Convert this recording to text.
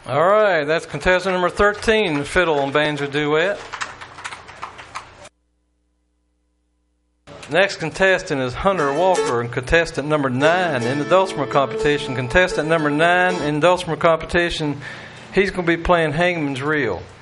All right, that's contestant number 13, fiddle and banjo duet. Next contestant is Hunter Walker, and contestant number 9 in the dulcimer competition. Contestant number 9 in dulcimer competition, he's going to be playing Hangman's Reel.